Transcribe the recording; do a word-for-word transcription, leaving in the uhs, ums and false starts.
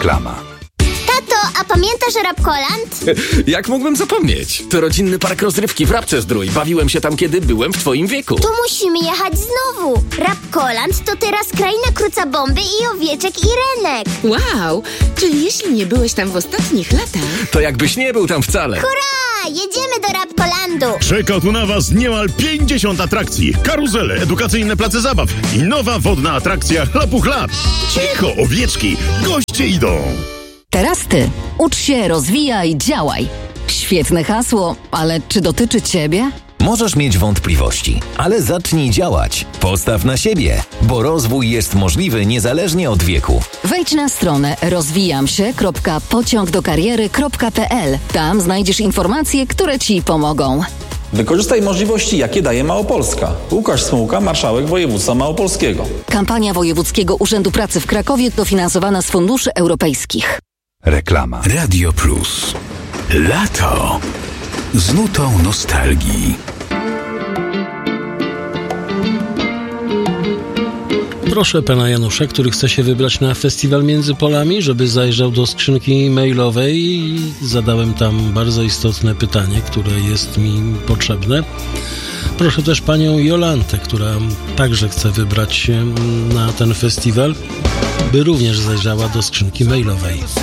Reklama. Tato, a pamiętasz Rapkoland? Jak mógłbym zapomnieć? To rodzinny park rozrywki w Rabce-Zdrój. Bawiłem się tam, kiedy byłem w twoim wieku. To musimy jechać znowu. Rapkoland to teraz kraina kruca bomby i owieczek i renek. Wow, czyli jeśli nie byłeś tam w ostatnich latach... To jakbyś nie był tam wcale. Hurra! Jedziemy do Rapkolandu. Czeka tu na was niemal pięćdziesiąt atrakcji, karuzele, edukacyjne place zabaw i nowa wodna atrakcja Hlapuch Lap. Cicho, owieczki, goście idą. Teraz ty. Ucz się, rozwijaj, działaj. Świetne hasło, ale czy dotyczy ciebie? Możesz mieć wątpliwości, ale zacznij działać. Postaw na siebie, bo rozwój jest możliwy niezależnie od wieku. Wejdź na stronę rozwijam się kropka pociąg do kariery kropka p l. Tam znajdziesz informacje, które ci pomogą. Wykorzystaj możliwości, jakie daje Małopolska. Łukasz Smułka, marszałek województwa małopolskiego. Kampania Wojewódzkiego Urzędu Pracy w Krakowie dofinansowana z funduszy europejskich. Reklama. Radio Plus. Lato z nutą nostalgii. Proszę pana Janusza, który chce się wybrać na festiwal Między Polami, żeby zajrzał do skrzynki mailowej i zadałem tam bardzo istotne pytanie, które jest mi potrzebne. Proszę też panią Jolantę, która także chce wybrać się na ten festiwal, by również zajrzała do skrzynki mailowej.